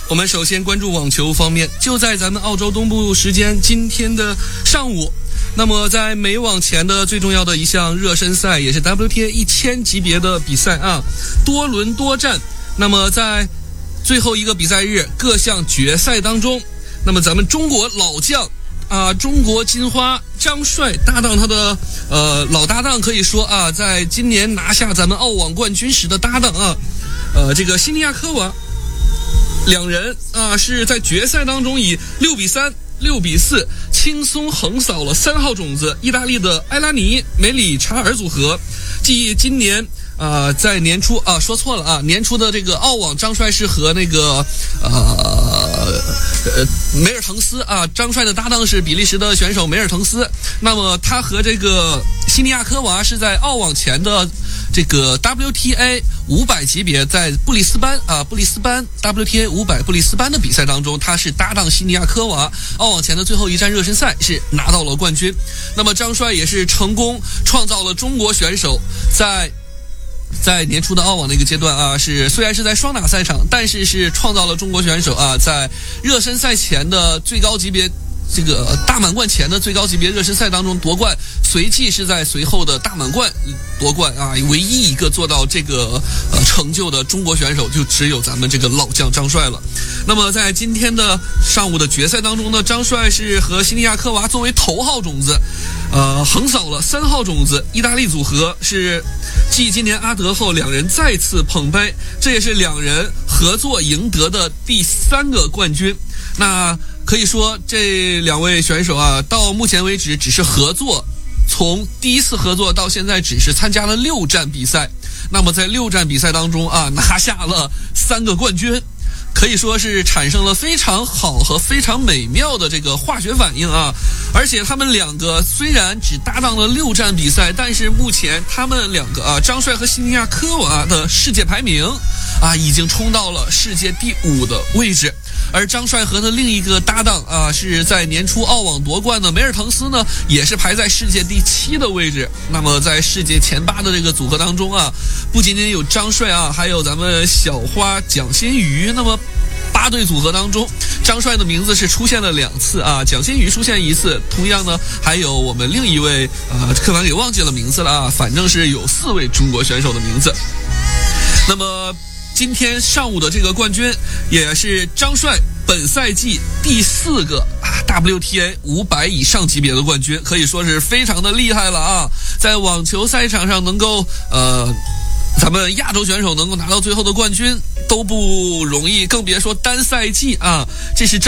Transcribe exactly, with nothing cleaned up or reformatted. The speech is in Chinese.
我们首先关注网球方面，就在咱们澳洲东部时间今天的上午，那么在美网前的最重要的一项热身赛，也是 W T A 一千级别的比赛啊，多轮多战。那么在最后一个比赛日各项决赛当中，那么咱们中国老将啊，中国金花张帅搭档他的呃老搭档，可以说啊，在今年拿下咱们澳网冠军时的搭档啊，呃这个西尼亚科娃，两人啊是在决赛当中以六比三、六比四轻松横扫了三号种子意大利的埃拉尼梅里查尔组合，继今年。呃，在年初啊，说错了啊，年初的这个澳网，张帅是和那个呃呃梅尔滕斯啊，张帅的搭档是比利时的选手梅尔滕斯。那么他和这个西尼亚科娃是在澳网前的这个 W T A 五百级别，在布里斯班啊，布里斯班 W T A 五百布里斯班的比赛当中，他是搭档西尼亚科娃，澳网前的最后一站热身赛是拿到了冠军。那么张帅也是成功创造了中国选手在。在年初的澳网的一个阶段啊，是虽然是在双打赛场，但是是创造了中国选手啊在热身赛前的最高级别这个大满贯前的最高级别热身赛当中夺冠，随即是在随后的大满贯夺冠啊，唯一一个做到这个呃成就的中国选手就只有咱们这个老将张帅了。那么在今天的上午的决赛当中呢，张帅是和西尼亚科娃作为头号种子，呃横扫了三号种子意大利组合，是继今年阿德后两人再次捧杯，这也是两人合作赢得的第三个冠军。那可以说这两位选手啊，到目前为止只是合作，从第一次合作到现在只是参加了六站比赛，那么在六站比赛当中啊，拿下了三个冠军，可以说是产生了非常好和非常美妙的这个化学反应啊！而且他们两个虽然只搭档了六站比赛，但是目前他们两个啊，张帅和西尼亚科娃的世界排名啊，已经冲到了世界第五的位置。而张帅和的另一个搭档啊，是在年初澳网夺冠的梅尔滕斯呢，也是排在世界第七的位置。那么在世界前八的这个组合当中啊，不仅仅有张帅啊，还有咱们小花蒋欣瑜。那么八对组合当中，张帅的名字是出现了两次啊，蒋欣瑜出现一次，同样呢还有我们另一位呃，客官给忘记了名字了啊，反正是有四位中国选手的名字。那么今天上午的这个冠军也是张帅本赛季第四个啊 W T A 五百以上级别的冠军，可以说是非常的厉害了啊！在网球赛场上能够呃，咱们亚洲选手能够拿到最后的冠军都不容易，更别说单赛季啊，这是。